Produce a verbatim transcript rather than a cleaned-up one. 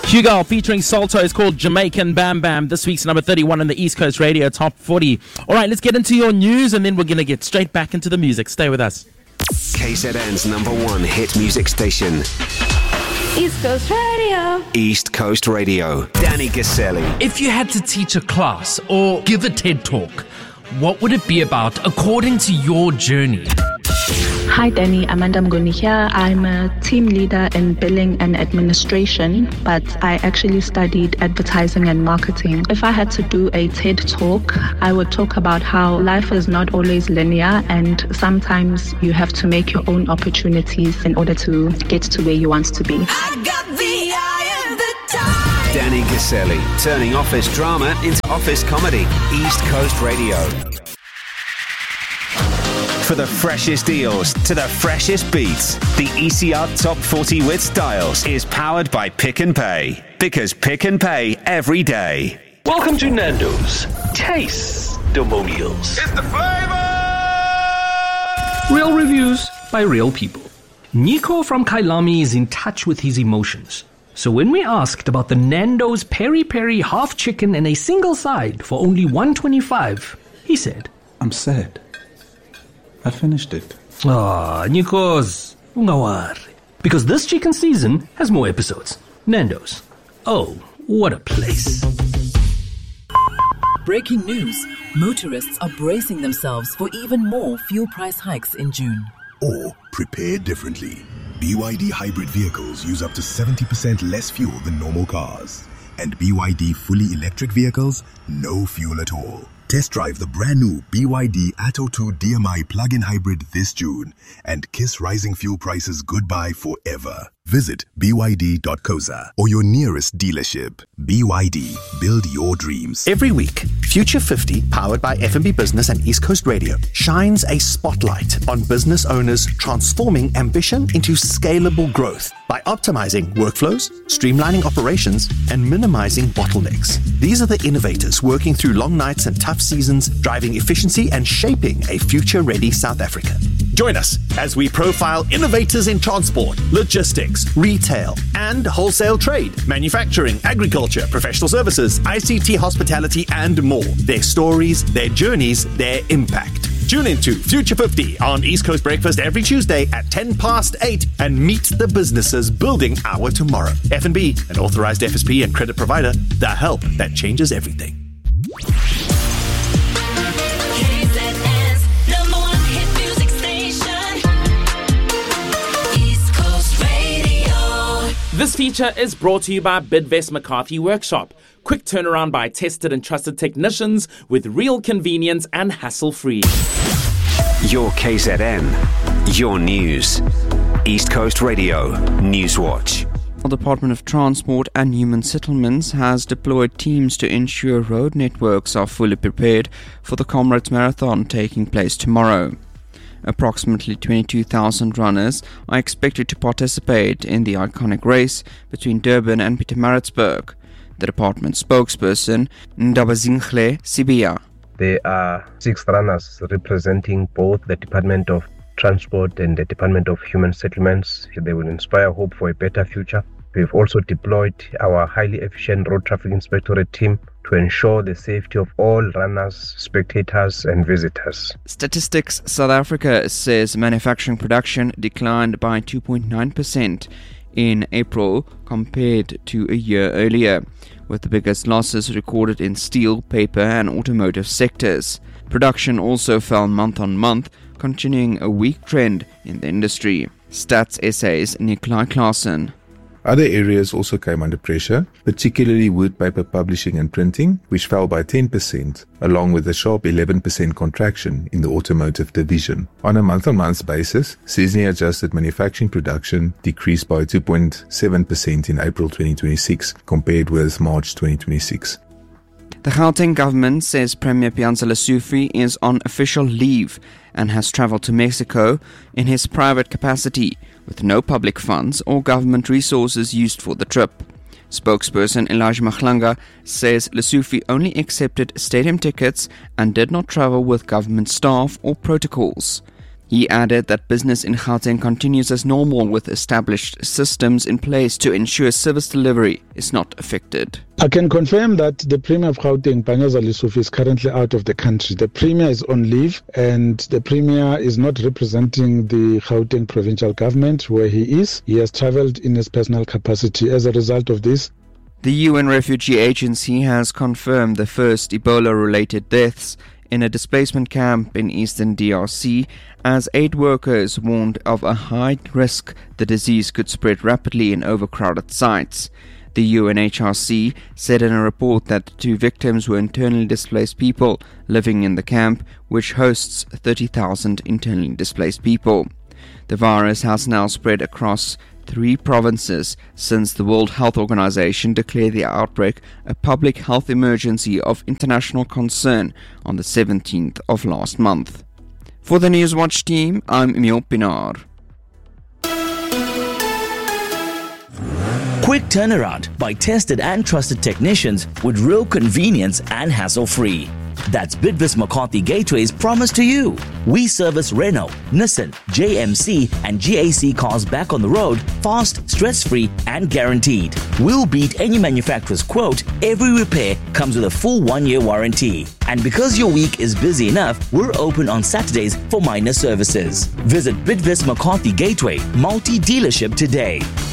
Hugo featuring Salto is called Jamaican Bam Bam. This week's number thirty-one on the East Coast Radio Top forty. All right, let's get into your news and then we're going to get straight back into the music. Stay with us. K Z N's number one hit music station. East Coast Radio. East Coast Radio. Danny Gaselli. If you had to teach a class or give a TED Talk, what would it be about according to your journey? Hi Danny, Amanda Mgoni here. I'm a team leader in billing and administration, but I actually studied advertising and marketing. If I had to do a TED Talk, I would talk about how life is not always linear and sometimes you have to make your own opportunities in order to get to where you want to be. I got the eye of the time. Danny Gaselli, turning office drama into office comedy. East Coast Radio. For the freshest deals to the freshest beats, the E C R Top forty with Styles is powered by Pick and Pay. Because Pick and Pay every day. Welcome to Nando's Taste-Demonials. It's the flavor! Real reviews by real people. Nico from Kailami is in touch with his emotions. So when we asked about the Nando's Peri Peri half chicken and a single side for only one twenty-five, he said, I'm sad. I finished it. Ah, Nikos, ungawari. Because this chicken season has more episodes. Nando's. Oh, what a place. Breaking news. Motorists are bracing themselves for even more fuel price hikes in June. Or prepare differently. B Y D hybrid vehicles use up to seventy percent less fuel than normal cars. And B Y D fully electric vehicles, no fuel at all. Test drive the brand new B Y D Atto two D M I plug-in hybrid this June and kiss rising fuel prices goodbye forever. Visit b y d dot co za or your nearest dealership. B Y D, build your dreams. Every week, Future fifty, powered by F and B Business and East Coast Radio, shines a spotlight on business owners transforming ambition into scalable growth by optimizing workflows, streamlining operations, and minimizing bottlenecks. These are the innovators working through long nights and tough seasons, driving efficiency and shaping a future-ready South Africa. Join us as we profile innovators in transport, logistics, retail, and wholesale trade, manufacturing, agriculture, professional services, I C T, hospitality, and more. Their stories, their journeys, their impact. Tune into Future fifty on East Coast Breakfast every Tuesday at ten past eight and meet the businesses building our tomorrow. F and B, an authorized F S P and credit provider, the help that changes everything. This feature is brought to you by Bidvest McCarthy Workshop. Quick turnaround by tested and trusted technicians with real convenience and hassle-free. Your K Z N, your news. East Coast Radio, Newswatch. The Department of Transport and Human Settlements has deployed teams to ensure road networks are fully prepared for the Comrades Marathon taking place tomorrow. Approximately twenty-two thousand runners are expected to participate in the iconic race between Durban and Pietermaritzburg. The department spokesperson, Ndabazinhle Sibia. There are six runners representing both the Department of Transport and the Department of Human Settlements. They will inspire hope for a better future. We've also deployed our highly efficient road traffic inspectorate team to ensure the safety of all runners, spectators and visitors. Statistics South Africa says manufacturing production declined by two point nine percent in April compared to a year earlier, with the biggest losses recorded in steel, paper and automotive sectors. Production also fell month on month, continuing a weak trend in the industry. Stats S A's Nikolai Klaassen. Other areas also came under pressure, particularly wood, paper, publishing and printing, which fell by ten percent, along with a sharp eleven percent contraction in the automotive division. On a month-on-month basis, seasonally-adjusted manufacturing production decreased by two point seven percent in April twenty twenty-six compared with March twenty twenty-six. The Gauteng government says Premier Pianza Lesufi is on official leave and has travelled to Mexico in his private capacity, with no public funds or government resources used for the trip. Spokesperson Elijah Mahlanga says Lesufi only accepted stadium tickets and did not travel with government staff or protocols. He added that business in Gauteng continues as normal with established systems in place to ensure service delivery is not affected. I can confirm that the Premier of Gauteng, Panyaza Lesufi, is currently out of the country. The Premier is on leave and the Premier is not representing the Gauteng provincial government where he is. He has travelled in his personal capacity. As a result of this, the U N Refugee Agency has confirmed the first Ebola-related deaths in a displacement camp in eastern D R C, as aid workers warned of a high risk the disease could spread rapidly in overcrowded sites. The U N H R C said in a report that the two victims were internally displaced people living in the camp, which hosts thirty thousand internally displaced people. The virus has now spread across three provinces since the World Health Organization declared the outbreak a public health emergency of international concern on the seventeenth of last month. For the Newswatch team, I'm Emil Pinar. Quick turnaround by tested and trusted technicians with real convenience and hassle-free. That's Bidvest McCarthy Gateway's promise to you. We service Renault, Nissan, J M C and G A C cars back on the road, fast, stress-free and guaranteed. We'll beat any manufacturer's quote. Every repair comes with a full one-year warranty. And because your week is busy enough, we're open on Saturdays for minor services. Visit Bidvest McCarthy Gateway multi-dealership today.